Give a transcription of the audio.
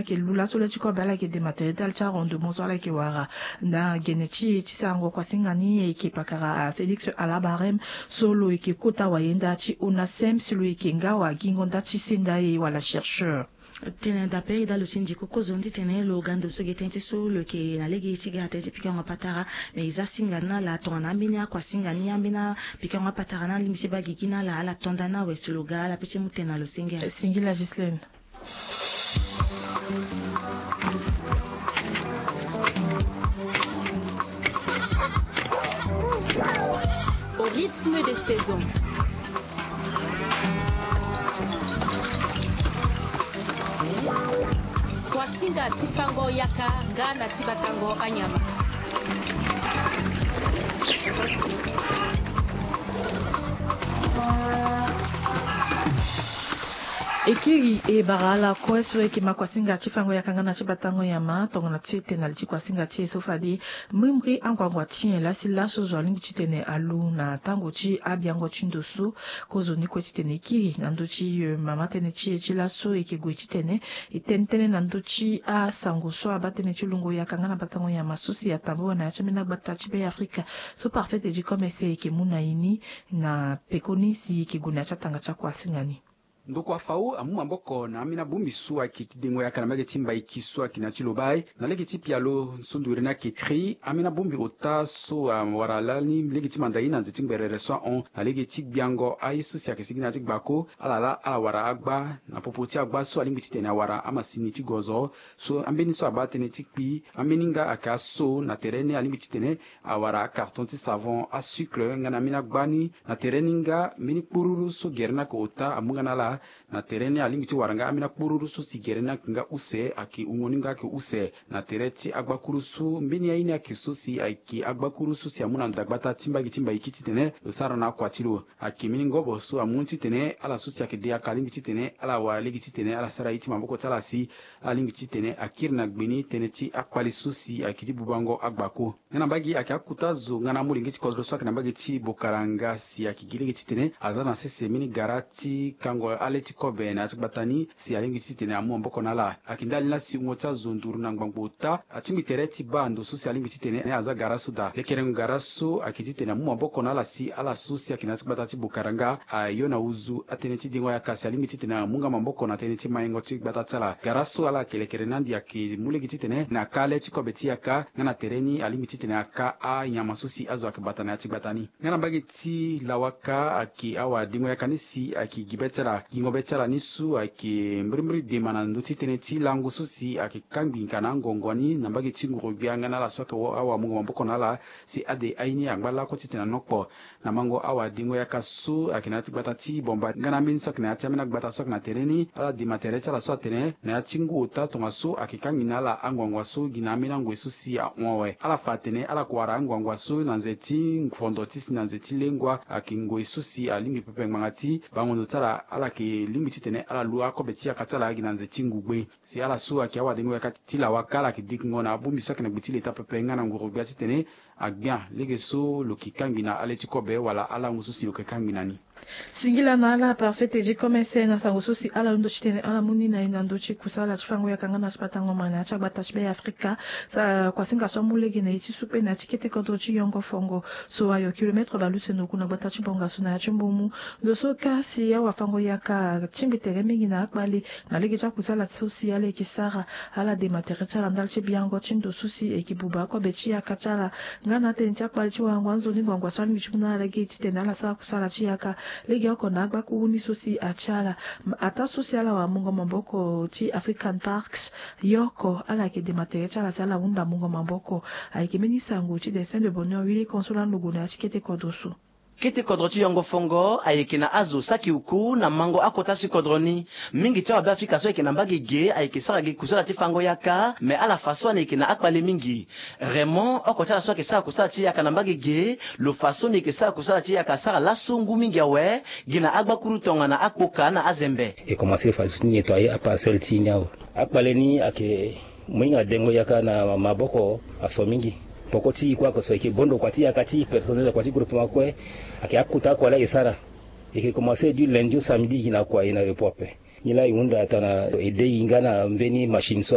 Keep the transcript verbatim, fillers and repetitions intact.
ke lula sole chiko bala ke de material cha rondo mozala ke wara na genechi chisango kwa singani ke pakara Felix Alabarem solo ke kota wayenda chi unasem silo ke ngawa gingonda chisinda e wala chercheur tena d'appel dans le syndicat kozondi tena lo gando so getenti so le ke na legi tiga tete pikanga patara mais isa singana la tona mbina kwa singani mbina pikanga patara na limisi bagikina la ala tondana we sloga la petit mutena lo singa singila Gislaine. Au rythme des saisons. Kwasinga tifango yaka gana tibatango anyama. Ekiri e barala kweso eki makwasinga chifango ya kangana chibatango ya ma tongo na chite na lichi kwasinga chi sofadi mrimri angwangwa chien la si laso zo lingu chitene alu na tango chi abiango chindosu kozo ni kwe chitene ekiri nando chi mama tene chi echi laso eki gwe chitene itentene nando chi a sango so abatene chulungo ya kangana batango ya masusi ya tambo na yachemina bata chibe ya Afrika so parfait eji komese eki muna ini na pekoni si eki guna chatanga cha kwasingani. Ndokwa fau amu mamboko na amina bumbi suwa ki dengo ya kanamage timba ikiswa ki na chilobai na legi tipi alo sunduri na kitri amina bumbi ota so waralani legi timandai na zitingberere so on na legi tik biango aisu siya kisigina tik bako alala ala wara agba na popoti agba so alingi titene wara ama sini tigozo so ambeni so abatene tikpi ameninga aka so na terene alingi titene awara carton ti savon a sucre ngana mina gbani na tereninga mini pururu so gerna ko ota amunga na la na terene alimiti waranga amina kururusu sigerena kinga use aki ungoninga ki use na tereti agbakurusu mbini yaini aki susi aki agbakurusu si amuna ndagbata timba gitimba ikiti tene usara na kwatilo aki mini ngobo su amunti tene ala susi aki dia kalimiti tene ala waligiti tene ala sara iti mamboko tala si alimiti tene akirna gbini tene ti akpali susi aki bubango agbako ngana bagi aki akutazo ngana mulingiti kodrosu aki nambagi ti bokaranga si aki giligiti tene azana sese mini garati kango aleti kobe na batani si alingi titene amu mboko nala akindali na si ngota zonduru na ngbangota atimi tereti bando so si alingi titene ne aza garasu da lekeren garasu akititene amu mboko nala si ala susi akinati batati bukaranga ayona uzu ateneti dingo ya kasi alingi titene munga mboko na teneti mayengo ti batatala garasu ala kelekeren nandi aki mulegi titene na kale ti kobe ti aka ngana tereni alingi titene aka a nyama susi azo akibatana ati batani ngana bagi ti lawaka aki awa dingo ya kanisi aki gibetela gingo betala nisu aki mbrimri de manando titene ti lango susi aki kambi kana ngongoni nambagi chingo bianga na la soke wo awa mungo mboko nala si ade aini angbala ko titena nokpo na mango awa dingo ya kasu akina ti bata ti bomba ngana min sok na ti amina gbata sok na tereni ala di material tala so tene na chingo uta to maso aki kambi na la angongwa so gina mina ngwe susi a onwe ala fatene ala kwara angongwa so na nzeti ngfondo ti na nzeti lengwa aki ngwe susi alimi pepe ngati bangondo tala ala ke limiti tene ala lua ko betia katala gina nzeti ngugbe si ala su aki awa dingo ya katila wakala ki dikingo na bumbi sok na bitile ta pepe ngana ngoro biati tene agbia lege so lokikambi na aleti kobe wala ala ngususi lokikambi nani singila na ala parfait eji komese na sango susi ala ndo chitene ala muni na inando chi kusala chifango ya kangana chipatango mana cha bata chibe Afrika sa kwa singa so mulege na iti supe na tikete kontro chi yongo fongo so ayo kilometre baluse no kuna bata chibonga suna ya chumbomu ndo so kasi ya wafango ya ka chimbi tere mingi na akbali na lege cha kusala susi ala ekisara ala de matere cha landal chi biango chindo susi ekibuba ko bechi ya kachala ngana te ncha akbali chi wangwanzo ni ngwangwa swani michuna lege chitene ala sa kusala chi ya ka legi yako na agba kuhuni susi achala ata susi ala wa mungo mamboko ti African Parks yoko ala ke de matere chala chala unda mungo mamboko aikimeni sangu ti dessin de bonheur wili consola luguna chikete kodosu kiti kodrochi yongo fongo ayekina azo saki uku na mango akota si kodroni mingi tawa be Afrika so ekina mbagi ge ayekisara ge kusala ti fango yaka me ala faso ne ekina akpale mingi Raymond okota la so ekisa kusala ti yaka na mbagi ge lo faso ne ekisa kusala ti yaka sara la songu mingi awe gina agba kuru tonga na akpoka na azembe et commencer faso ni nettoyer à parcelle ti nyao akpale ni ake mwinga dengo yaka na maboko aso mingi pokoti kwa ko so ke bondo kwa ti akati personnel kwa ti groupe makwe ake akuta kwa la isara eke commencer du lundi au samedi ina kwa ina repope nila iunda tana ede ingana mbeni machine so